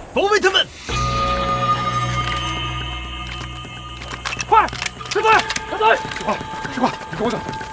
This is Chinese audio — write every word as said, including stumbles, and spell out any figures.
包围他们！ 快，师队，大队， 师傅，师傅，你跟我走。